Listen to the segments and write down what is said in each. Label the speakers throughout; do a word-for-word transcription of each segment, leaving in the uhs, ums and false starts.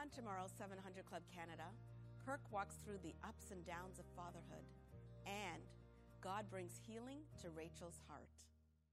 Speaker 1: On tomorrow's seven hundred Club Canada, Kirk walks through the ups and downs of fatherhood, and God brings healing to Rachel's heart.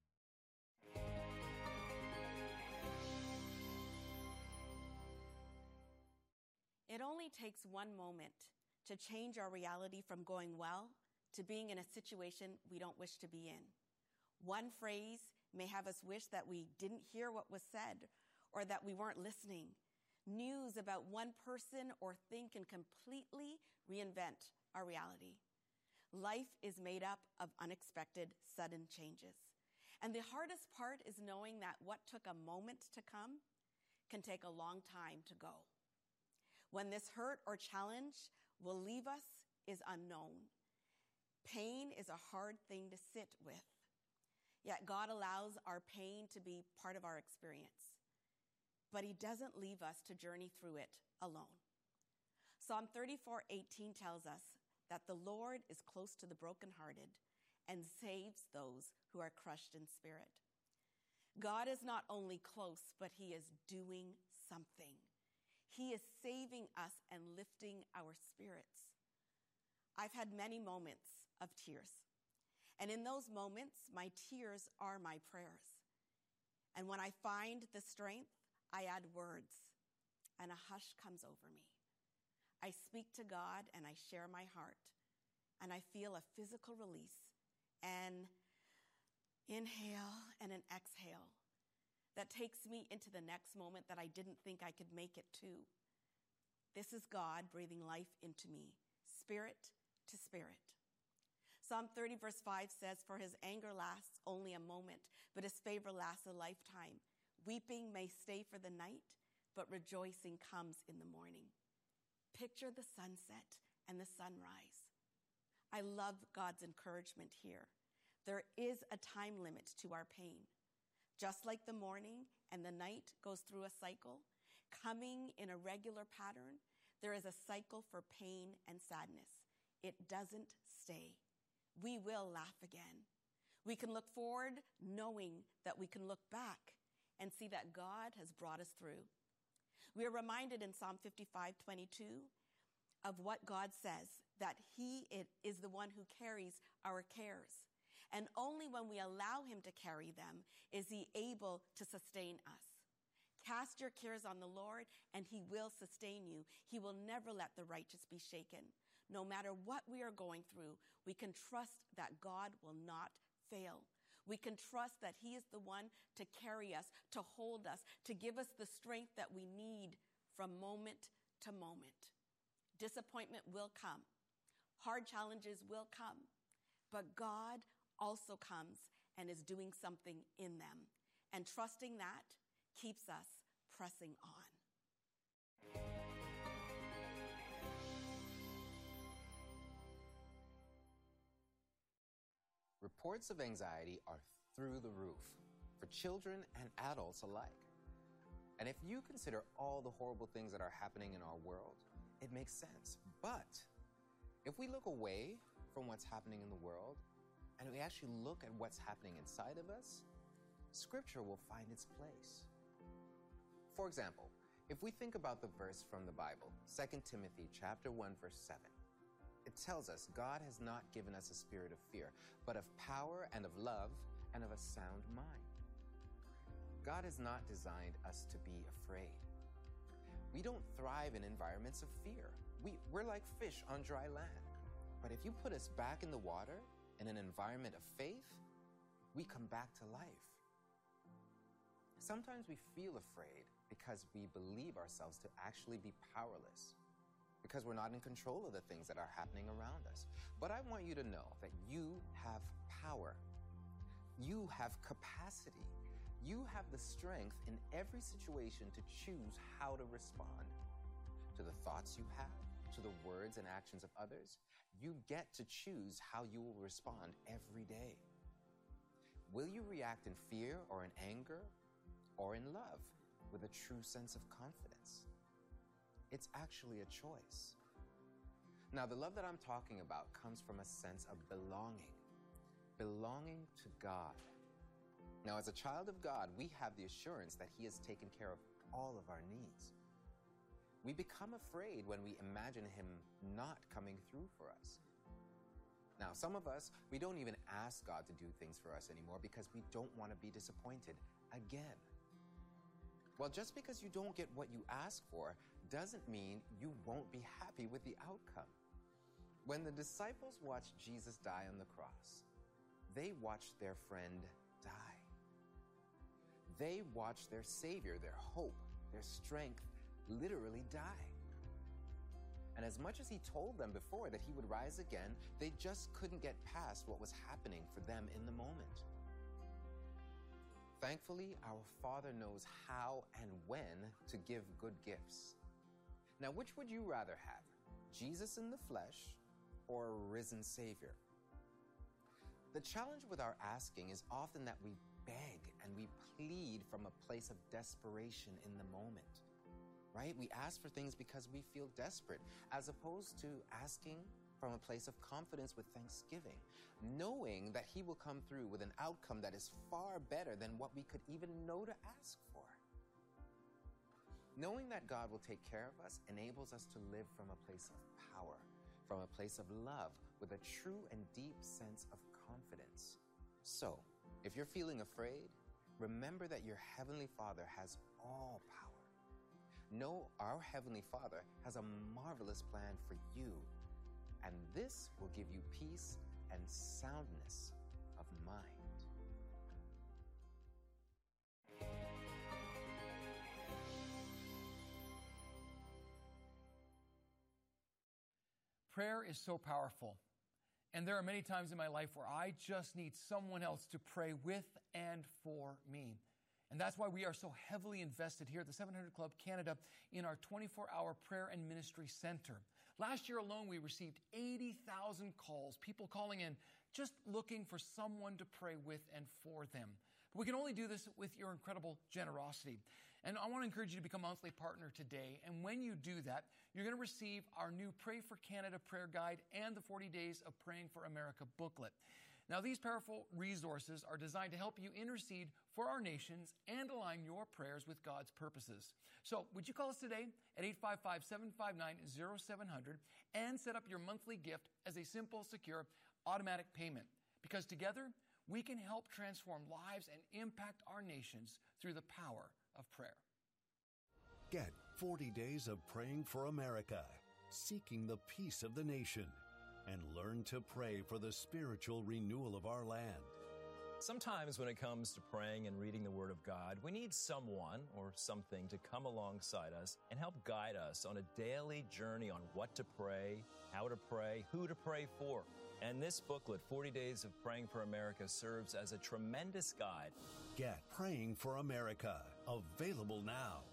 Speaker 1: It only takes one moment to change our reality from going well to being in a situation we don't wish to be in. One phrase may have us wish that we didn't hear what was said or that we weren't listening. News about one person or thing can completely reinvent our reality. Life is made up of unexpected, sudden changes. And the hardest part is knowing that what took a moment to come can take a long time to go. When this hurt or challenge will leave us is unknown. Pain is a hard thing to sit with. Yet God allows our pain to be part of our experience. But he doesn't leave us to journey through it alone. Psalm thirty-four eighteen tells us that the Lord is close to the brokenhearted and saves those who are crushed in spirit. God is not only close, but he is doing something. He is saving us and lifting our spirits. I've had many moments of tears. And in those moments, my tears are my prayers. And when I find the strength, I add words, and a hush comes over me. I speak to God, and I share my heart, and I feel a physical release, an inhale and an exhale that takes me into the next moment that I didn't think I could make it to. This is God breathing life into me, spirit to spirit. Psalm thirty verse five says, "For his anger lasts only a moment, but his favor lasts a lifetime. Weeping may stay for the night, but rejoicing comes in the morning." Picture the sunset and the sunrise. I love God's encouragement here. There is a time limit to our pain. Just like the morning and the night goes through a cycle, coming in a regular pattern, there is a cycle for pain and sadness. It doesn't stay. We will laugh again. We can look forward knowing that we can look back and see that God has brought us through. We are reminded in Psalm fifty-five twenty-two of what God says, that he is the one who carries our cares. And only when we allow him to carry them is he able to sustain us. Cast your cares on the Lord, and he will sustain you. He will never let the righteous be shaken. No matter what we are going through, we can trust that God will not fail. We can trust that he is the one to carry us, to hold us, to give us the strength that we need from moment to moment. Disappointment will come. Hard challenges will come. But God also comes and is doing something in them. And trusting that keeps us pressing on.
Speaker 2: Reports of anxiety are through the roof for children and adults alike. And if you consider all the horrible things that are happening in our world, it makes sense. But if we look away from what's happening in the world and we actually look at what's happening inside of us, Scripture will find its place. For example, if we think about the verse from the Bible, Second Timothy chapter one, verse seven, it tells us God has not given us a spirit of fear, but of power and of love and of a sound mind. God has not designed us to be afraid. We don't thrive in environments of fear. We, we're like fish on dry land. But if you put us back in the water, in an environment of faith, we come back to life. Sometimes we feel afraid because we believe ourselves to actually be powerless, because we're not in control of the things that are happening around us. But I want you to know that you have power. You have capacity. You have the strength in every situation to choose how to respond to the thoughts you have, to the words and actions of others. You get to choose how you will respond every day. Will you react in fear or in anger or in love with a true sense of confidence? It's actually a choice. Now, the love that I'm talking about comes from a sense of belonging, belonging to God. Now, as a child of God, we have the assurance that He has taken care of all of our needs. We become afraid when we imagine him not coming through for us. Now, some of us, we don't even ask God to do things for us anymore because we don't want to be disappointed again. Well, just because you don't get what you ask for doesn't mean you won't be happy with the outcome. When the disciples watched Jesus die on the cross, they watched their friend die. They watched their Savior, their hope, their strength, literally die. And as much as he told them before that he would rise again, they just couldn't get past what was happening for them in the moment. Thankfully, our Father knows how and when to give good gifts. Now, which would you rather have? Jesus in the flesh or a risen Savior? The challenge with our asking is often that we beg and we plead from a place of desperation in the moment. Right? We ask for things because we feel desperate, as opposed to asking from a place of confidence with thanksgiving, knowing that he will come through with an outcome that is far better than what we could even know to ask for. Knowing that God will take care of us enables us to live from a place of power, from a place of love, with a true and deep sense of confidence. So, if you're feeling afraid, remember that your Heavenly Father has all power. Know our Heavenly Father has a marvelous plan for you, and this will give you peace and soundness of mind.
Speaker 3: Prayer is so powerful, and there are many times in my life where I just need someone else to pray with and for me. And that's why we are so heavily invested here at the seven hundred Club Canada in our twenty-four hour prayer and ministry center. Last year alone, we received eighty thousand calls, people calling in just looking for someone to pray with and for them. But we can only do this with your incredible generosity. And I want to encourage you to become a monthly partner today. And when you do that, you're going to receive our new Pray for Canada prayer guide and the forty days of Praying for America booklet. Now, these powerful resources are designed to help you intercede for our nations and align your prayers with God's purposes. So, would you call us today at eight five five, seven five nine, zero seven zero zero and set up your monthly gift as a simple, secure, automatic payment? Because together, we can help transform lives and impact our nations through the power of prayer.
Speaker 4: Get forty days of Praying for America, seeking the peace of the nation, and learn to pray for the spiritual renewal of our land.
Speaker 5: Sometimes when it comes to praying and reading the Word of God, we need someone or something to come alongside us and help guide us on a daily journey on what to pray, how to pray, who to pray for. And this booklet, forty days of Praying for America, serves as a tremendous guide.
Speaker 4: Get Praying for America, available now.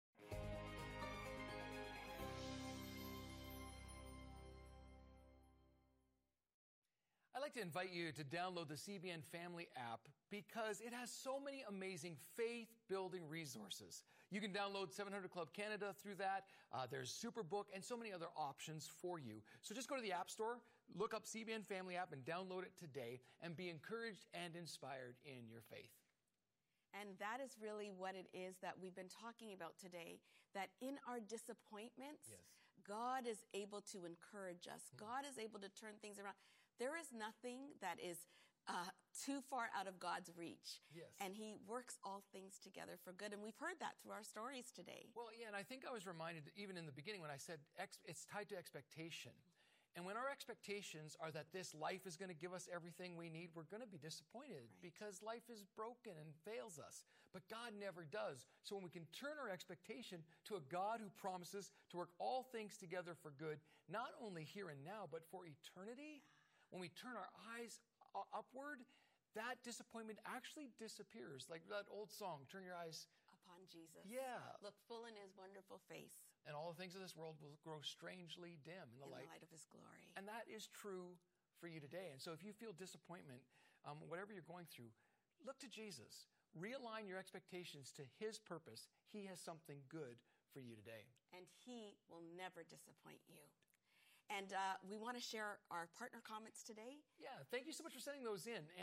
Speaker 3: I'd like to invite you to download the C B N Family app because it has so many amazing faith-building resources. You can download seven hundred Club Canada through that. Uh, there's Superbook and so many other options for you. So just go to the App Store, look up C B N Family app and download it today and be encouraged and inspired in your faith.
Speaker 1: And that is really what it is that we've been talking about today, that in our disappointments,
Speaker 3: Yes.
Speaker 1: God is able to encourage us. Mm. God is able to turn things around. There is nothing that is uh, too far out of God's reach.
Speaker 3: Yes.
Speaker 1: And he works all things together for good. And we've heard that through our stories today.
Speaker 3: Well, yeah, and I think I was reminded even in the beginning when I said ex- it's tied to expectation. And when our expectations are that this life is going to give us everything we need, we're going to be disappointed right. because life is broken and fails us. But God never does. So when we can turn our expectation to a God who promises to work all things together for good, not only here and now, but for eternity, when we turn our eyes upward, that disappointment actually disappears. Like that old song, turn your eyes
Speaker 1: upon Jesus.
Speaker 3: Yeah.
Speaker 1: Look full in his wonderful face.
Speaker 3: And all the things of this world will grow strangely dim in the,
Speaker 1: in
Speaker 3: light.
Speaker 1: the light of his glory.
Speaker 3: And that is true for you today. And so if you feel disappointment, um, whatever you're going through, look to Jesus. Realign your expectations to his purpose. He has something good for you today.
Speaker 1: And he will never disappoint you. And uh, we want to share our partner comments today.
Speaker 3: Yeah, thank you so much for sending those in. And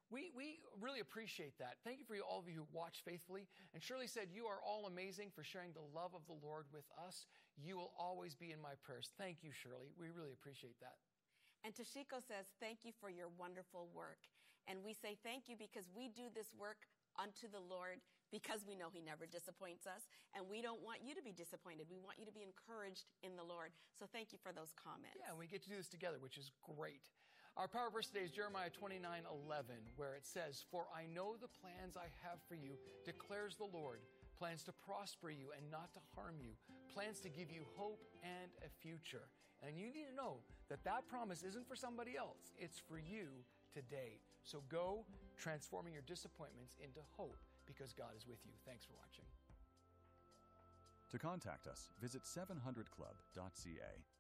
Speaker 3: We, we really appreciate that. Thank you for all of you who watch faithfully. And Shirley said, you are all amazing for sharing the love of the Lord with us. You will always be in my prayers. Thank you, Shirley. We really appreciate that.
Speaker 1: And Toshiko says, thank you for your wonderful work. And we say thank you because we do this work unto the Lord because we know he never disappoints us. And we don't want you to be disappointed. We want you to be encouraged in the Lord. So thank you for those comments.
Speaker 3: Yeah, and we get to do this together, which is great. Our power verse today is Jeremiah twenty-nine eleven, where it says, "For I know the plans I have for you, declares the Lord, plans to prosper you and not to harm you, plans to give you hope and a future." And you need to know that that promise isn't for somebody else. It's for you today. So go transforming your disappointments into hope because God is with you. Thanks for watching.
Speaker 6: To contact us, visit seven hundred club dot c a.